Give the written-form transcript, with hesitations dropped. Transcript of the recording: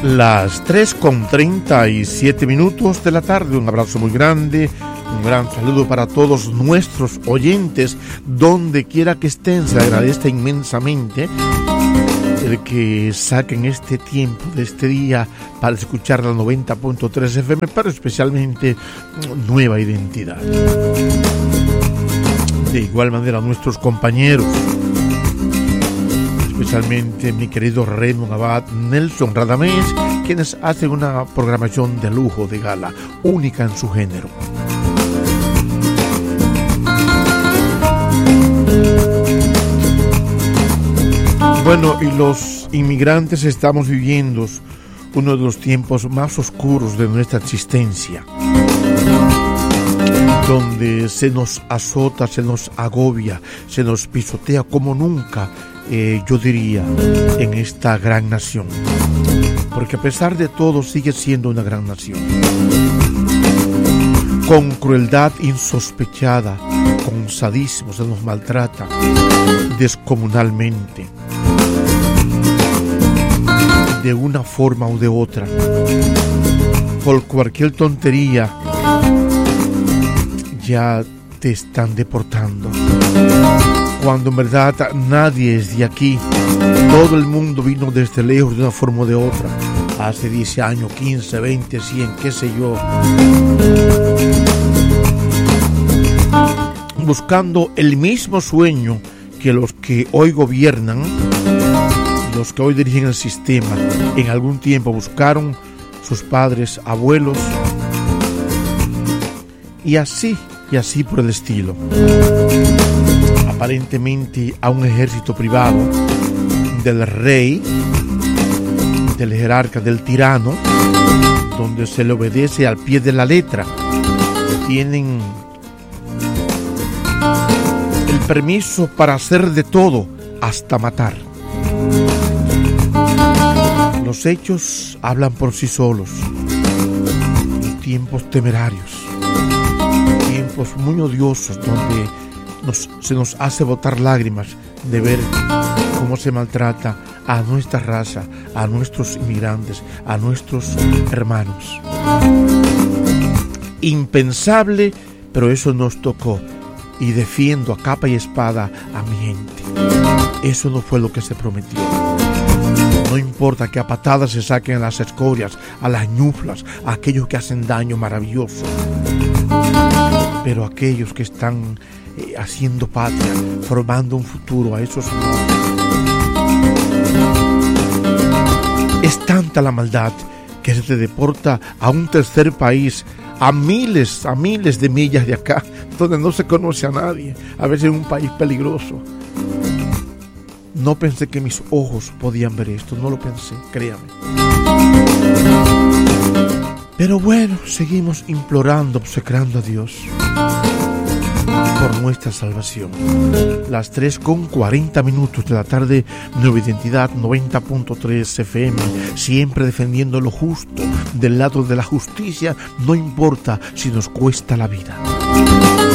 Las 3:37 de la tarde. Un abrazo muy grande, un gran saludo para todos nuestros oyentes, donde quiera que estén. Se agradece inmensamente el que saquen este tiempo de este día para escuchar la 90.3 FM, pero especialmente Nueva Identidad. De igual manera, nuestros compañeros, especialmente mi querido Raymond Abad, Nelson Radamés, quienes hacen una programación de lujo, de gala, única en su género. Bueno, y los inmigrantes estamos viviendo uno de los tiempos más oscuros de nuestra existencia, donde se nos azota, se nos agobia, se nos pisotea como nunca, yo diría, en esta gran nación. Porque a pesar de todo sigue siendo una gran nación. Con crueldad insospechada, con sadismo se nos maltrata descomunalmente, de una forma o de otra. Por cualquier tontería ya te están deportando, cuando en verdad nadie es de aquí. Todo el mundo vino desde lejos de una forma o de otra, hace 10 años, 15, 20, 100, qué sé yo, buscando el mismo sueño que los que hoy gobiernan, los que hoy dirigen el sistema, en algún tiempo buscaron sus padres, abuelos, y así por el estilo. Aparentemente a un ejército privado del rey, del jerarca, del tirano, donde se le obedece al pie de la letra. Tienen el permiso para hacer de todo, hasta matar. Los hechos hablan por sí solos. Los tiempos temerarios, tiempos muy odiosos, donde se nos hace botar lágrimas de ver cómo se maltrata a nuestra raza, a nuestros inmigrantes, a nuestros hermanos. Impensable, pero eso nos tocó, y defiendo a capa y espada a mi gente. Eso no fue lo que se prometió. No importa que a patadas se saquen a las escorias, a las ñuflas, a aquellos que hacen daño maravilloso, pero aquellos que están haciendo patria, formando un futuro, a esos no. Es tanta la maldad que se te deporta a un tercer país, a miles de millas de acá, donde no se conoce a nadie, a veces en un país peligroso. No pensé que mis ojos podían ver esto, no lo pensé, créame. Pero bueno, seguimos implorando, obsecrando a Dios por nuestra salvación. Las 3:40 de la tarde, Nueva Identidad 90.3 FM, siempre defendiendo lo justo, del lado de la justicia, no importa si nos cuesta la vida.